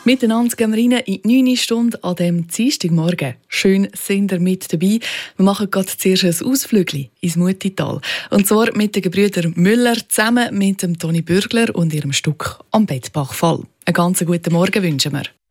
Miteinander gehen wir rein in die 9. Stunde an diesem Dienstagmorgen. Schön sind ihr mit dabei. Wir machen gerade zuerst ein Ausflügel ins Mutital. Und zwar mit den Gebrüdern Müller zusammen mit dem Toni Bürgler und ihrem Stück «Am Bettbachfall». Einen ganz guten Morgen wünschen wir.